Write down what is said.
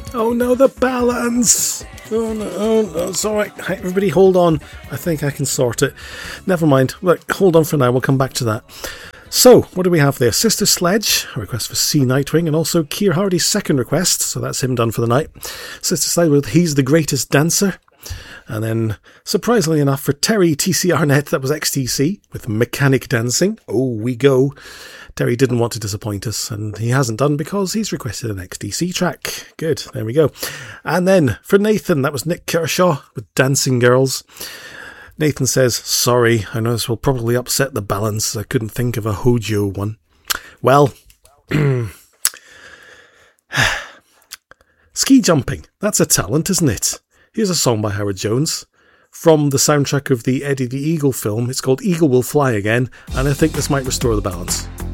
Oh no, the balance! Oh no, it's alright. Hey, everybody hold on. I think I can sort it. Never mind. Look, hold on for now, we'll come back to that. So, what do we have there? Sister Sledge, a request for C Nightwing, and also Keir Hardy's second request, so that's him done for the night. Sister Sledge with He's the Greatest Dancer. And then, surprisingly enough, for Terry TC Arnett, that was XTC, with Mechanic Dancing. Oh, we go. Terry didn't want to disappoint us, and he hasn't done because he's requested an XTC track. Good, there we go. And then, for Nathan, that was Nick Kershaw with Dancing Girls. Nathan says, sorry, I know this will probably upset the balance. I couldn't think of a Hojo one. Well, ski jumping, that's a talent, isn't it? Here's a song by Howard Jones from the soundtrack of the Eddie the Eagle film. It's called Eagle Will Fly Again, and I think this might restore the balance.